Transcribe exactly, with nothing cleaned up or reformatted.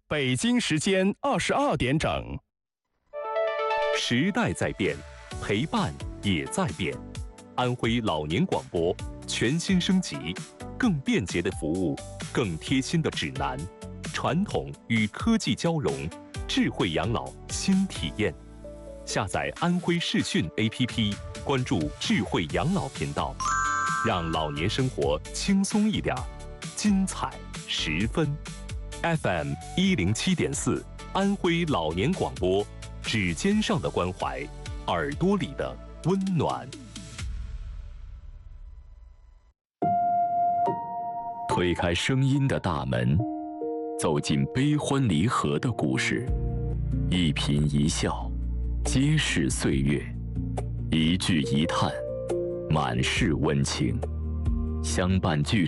北京时间二十二点整。 时代在变，陪伴也在变。安徽老年广播全新升级，更便捷的服务，更贴心的指南，传统与科技交融，智慧养老新体验。下载安徽视讯 A P P， 关注智慧养老频道，让老年生活轻松一点，精彩十分。F M 一零七点四，安徽老年广播，指尖上的关怀，耳朵里的温暖。 推开声音的大门，走进悲欢离合的故事，一颦一笑，皆是岁月；一句一叹，满是温情。相伴剧